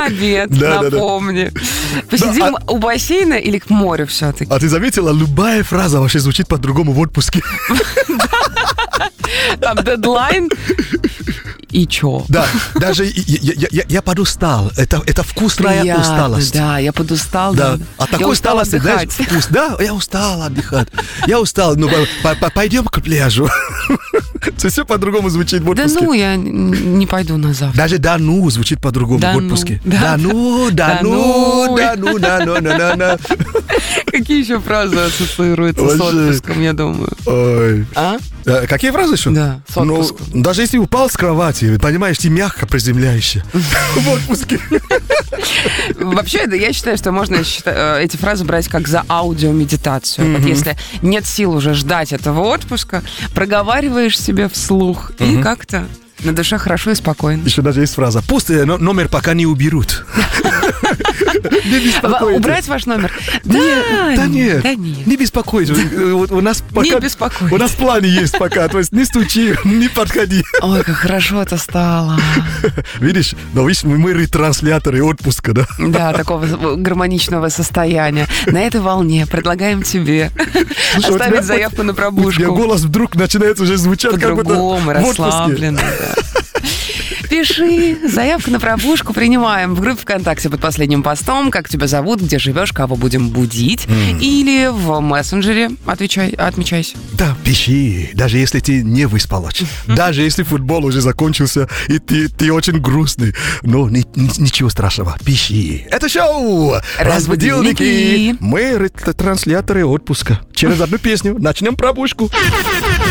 обед, Да. напомни. Посидим у бассейна или к морю все-таки? А ты заметила, любая фраза вообще звучит по-другому в отпуске. Там дедлайн. И чё? Да, даже я подустал. Это вкусная Приятно, усталость. Да, я подустал. Да. Да. А такой усталости, знаешь, вкус. Да, я устал отдыхать. Я устал. Ну, пойдем к пляжу. Все по-другому звучит в Да отпуске. ну, я не пойду на завтра. Даже да ну звучит по-другому Да в ну. отпуске. Да ну. На. Какие еще фразы ассоциируются с Вообще. отпуском, я думаю? Ой. А? Какие фразы еще? Да, с Ну, отпуском. даже если упал с кровати, понимаешь, ты мягко приземляешься в отпуске. Вообще, да, я считаю, что можно эти фразы брать как за аудиомедитацию. Вот если нет сил уже ждать этого отпуска, проговариваешь себе вслух, и как-то на душе хорошо и спокойно. Еще даже есть фраза: пусть номер пока не уберут. Не беспокойтесь. Убрать ваш номер? Да нет, не беспокойтесь. У нас пока, беспокойтесь. у нас в плане есть пока, то есть не стучи, не подходи. Ой, как хорошо это стало. Видишь, мы ретрансляторы отпуска, да? Да, такого гармоничного состояния. На этой волне предлагаем тебе оставить заявку на У тебя пробужку. голос вдруг начинает уже звучать как будто По-другому, в отпуске. расслабленно. Да. Пиши, заявку на пробужку принимаем в группе ВКонтакте под последним постом, как тебя зовут, где живешь, кого будем будить, или в мессенджере отмечайся. Да, пиши, даже если ты не выспалась, даже если футбол уже закончился и ты очень грустный, но ничего страшного, пиши. Это шоу Разбудилники. Мы ретрансляторы отпуска. Через одну песню начнем пробужку.